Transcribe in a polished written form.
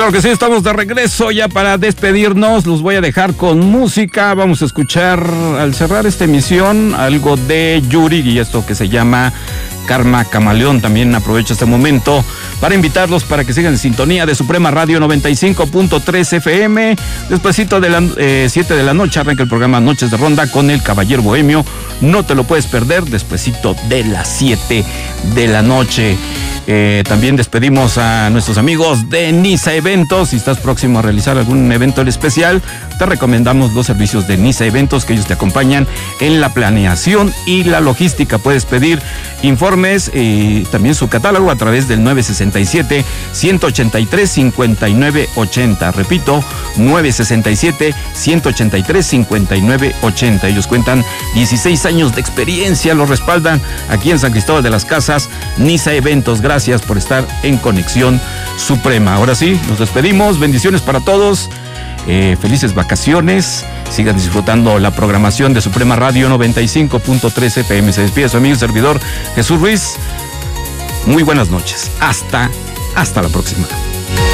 Claro que sí, estamos de regreso ya para despedirnos. Los voy a dejar con música. Vamos a escuchar al cerrar esta emisión algo de Yuri y esto que se llama Karma Camaleón. También aprovecho este momento para invitarlos para que sigan en sintonía de Suprema Radio 95.3 FM. Despuesito de las 7 de la noche arranca el programa Noches de Ronda con el Caballero Bohemio. No te lo puedes perder despuesito de las 7 de la noche. También despedimos a nuestros amigos de Nisa Eventos. Si estás próximo a realizar algún evento en especial, te recomendamos los servicios de Nisa Eventos, que ellos te acompañan en la planeación y la logística. Puedes pedir informes y también su catálogo a través del 967-183-5980. Repito, 967-183-5980. Ellos cuentan 16 años de experiencia, los respaldan aquí en San Cristóbal de las Casas, Nisa Eventos. Gracias por estar en Conexión Suprema. Ahora sí, nos despedimos. Bendiciones para todos. Felices vacaciones. Sigan disfrutando la programación de Suprema Radio 95.3 FM. Se despide su amigo y servidor Jesús Ruiz. Muy buenas noches. Hasta la próxima.